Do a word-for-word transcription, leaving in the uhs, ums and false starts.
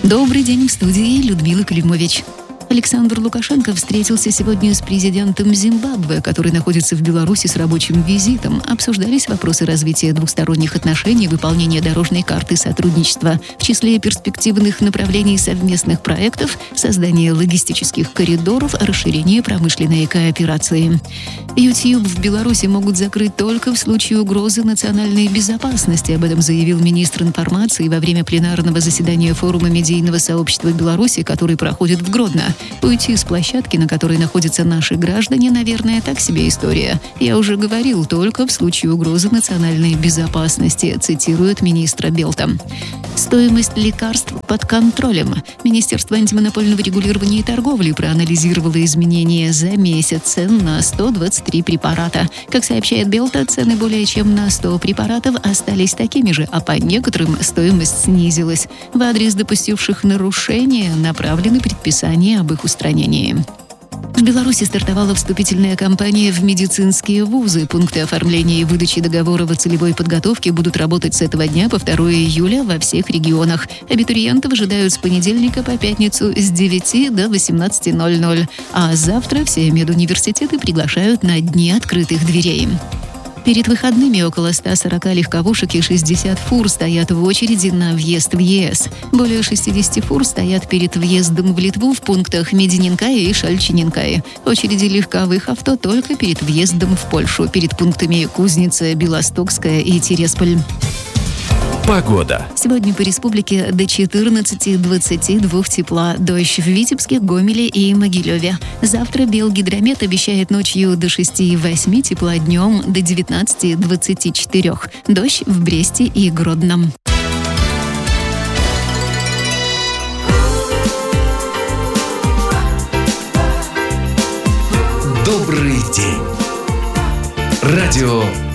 Добрый день, в студии Людмила Климович. Александр Лукашенко встретился сегодня с президентом Зимбабве, который находится в Беларуси с рабочим визитом. Обсуждались вопросы развития двусторонних отношений, выполнения дорожной карты сотрудничества. В числе перспективных направлений совместных проектов – создание логистических коридоров, расширение промышленной кооперации. YouTube в Беларуси могут закрыть только в случае угрозы национальной безопасности. Об этом заявил министр информации во время пленарного заседания форума медийного сообщества Беларуси, который проходит в Гродно. Уйти с площадки, на которой находятся наши граждане, наверное, так себе история. Я уже говорил, только в случае угрозы национальной безопасности, цитирует министра Белта. Стоимость лекарств под контролем. Министерство антимонопольного регулирования и торговли проанализировало изменения за месяц цен на сто двадцать три препарата. Как сообщает Белта, цены более чем на сто препаратов остались такими же, а по некоторым стоимость снизилась. В адрес допустивших нарушения направлены предписания об их устранении. В Беларуси стартовала вступительная кампания в медицинские вузы. Пункты оформления и выдачи договоров о целевой подготовке будут работать с этого дня по второго июля во всех регионах. Абитуриентов ожидают с понедельника по пятницу с девяти до восемнадцати ноль-ноль. А завтра все медуниверситеты приглашают на дни открытых дверей. Перед выходными около ста сорока легковушек и шестидесяти фур стоят в очереди на въезд в ЕС. Более шестидесяти фур стоят перед въездом в Литву в пунктах Медининкая и Шальчининкая. Очереди легковых авто только перед въездом в Польшу, перед пунктами Кузница, Белостокская и Тирасполь. Погода. Сегодня по республике до четырнадцати двадцати двух тепла. Дождь в Витебске, Гомеле и Могилеве. Завтра Белгидромет обещает ночью до шести восьми тепла, днем до девятнадцати двадцати четырёх. Дождь в Бресте и Гродном. Добрый день. Радио